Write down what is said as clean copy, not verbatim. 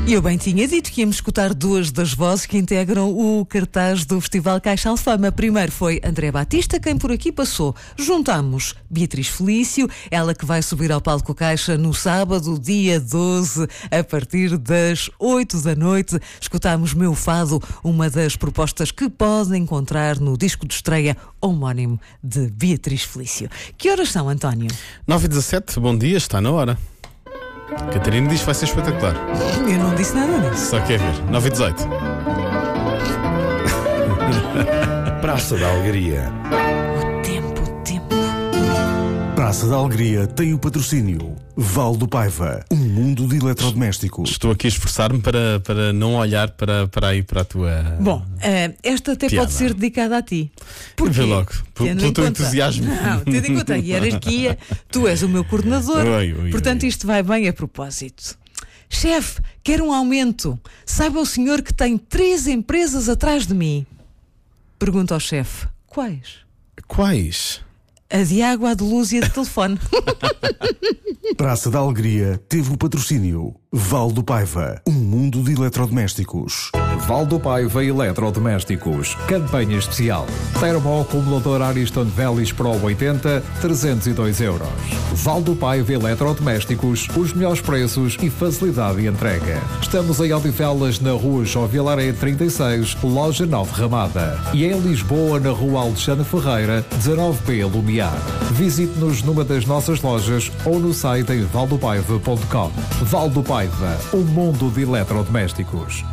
E eu bem tinha dito que íamos escutar duas das vozes que integram o cartaz do Festival Caixa Alfama. Primeiro foi André Batista, quem por aqui passou. Juntamos Beatriz Felício, ela que vai subir ao palco Caixa no sábado, dia 12, a partir das 8 da noite. Escutamos Meu Fado, uma das propostas que podem encontrar no disco de estreia homónimo de Beatriz Felício. Que horas são, António? 9h17, bom dia, está na hora. Catarina diz que vai ser espetacular. Eu não disse nada disso. Só quer ver. 9h18. Praça da Alegria. O tempo. Praça da Alegria tem o patrocínio Val do Paiva, um mundo de eletrodomésticos. Estou aqui a esforçar-me para não olhar para a tua. Bom, esta até piada. pode ser dedicada a ti. Vê logo, pelo teu entusiasmo. Não, tendo em conta a hierarquia, tu és o meu coordenador, portanto isto vai bem a propósito. Chefe, quero um aumento. Saiba o senhor que tem 3 empresas atrás de mim. Pergunta ao chefe, quais? Quais? A de água, a de luz e a de telefone. Praça da Alegria teve o patrocínio Val do Paiva, um mundo de eletrodomésticos. Val do Paiva Eletrodomésticos. Campanha especial. Termoacumulador Ariston Velis Pro 80, 302 euros. Val do Paiva Eletrodomésticos, os melhores preços e facilidade de entrega. Estamos em Odivelas, na rua João Vilaré 36, loja 9 Ramada. E em Lisboa, na rua Alexandre Ferreira, 19B Lumiar. Visite-nos numa das nossas lojas ou no site em valdopaiva.com. Val do Paiva, um mundo de eletrodomésticos.